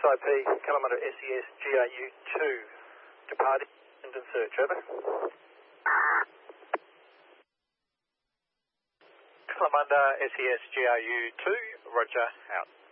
SIP, Kalamunda SES GRU 2, departing and search, over. Kalamunda SES GRU 2, roger, out.